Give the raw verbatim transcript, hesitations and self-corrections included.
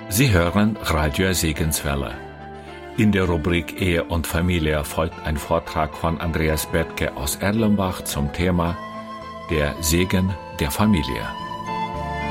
Sie hören Radio Segenswelle. In der Rubrik Ehe und Familie folgt ein Vortrag von Andreas Bethke aus Erlenbach zum Thema Der Segen der Familie.